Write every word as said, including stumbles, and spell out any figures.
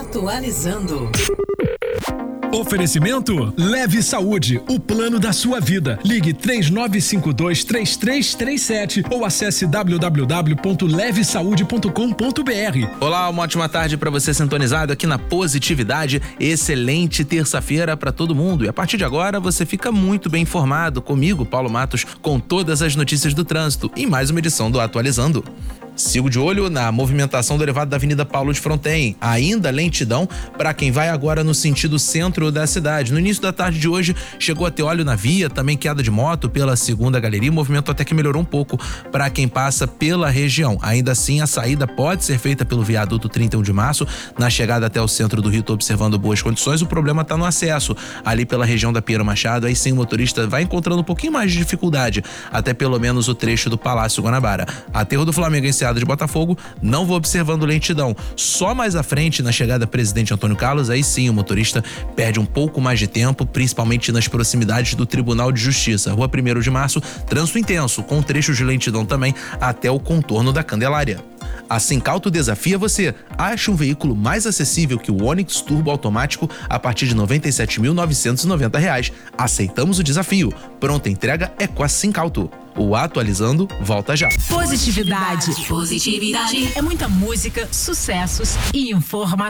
Atualizando. Oferecimento Leve Saúde, o plano da sua vida. Ligue três nove cinco dois, três três três sete ou acesse w w w ponto leve saúde ponto com ponto b r. Olá, uma ótima tarde para você sintonizado aqui na Positividade. Excelente terça-feira para todo mundo. E a partir de agora você fica muito bem informado comigo, Paulo Matos, com todas as notícias do trânsito em mais uma edição do Atualizando. Sigo de olho na movimentação do elevado da Avenida Paulo de Fronten. Ainda lentidão para quem vai agora no sentido centro da cidade. No início da tarde de hoje chegou a ter óleo na via, também queda de moto pela segunda galeria. O movimento até que melhorou um pouco para quem passa pela região. Ainda assim, a saída pode ser feita pelo viaduto trinta e um de março. Na chegada até o centro do Rio, tô observando boas condições. O problema está no acesso ali pela região da Pinheiro Machado. Aí sim o motorista vai encontrando um pouquinho mais de dificuldade até pelo menos o trecho do Palácio Guanabara. Aterro do Flamengo em de Botafogo, não vou observando lentidão. Só mais à frente, na chegada Presidente Antônio Carlos, aí sim o motorista perde um pouco mais de tempo, principalmente nas proximidades do Tribunal de Justiça. Rua primeiro de março, trânsito intenso, com trechos de lentidão também até o contorno da Candelária. A Sincauto desafia você. Ache um veículo mais acessível que o Onix Turbo Automático a partir de noventa e sete mil novecentos e noventa reais. Aceitamos o desafio. Pronta entrega é com a Sincauto. O Atualizando volta já. Positividade. Positividade. É muita música, sucessos e informação.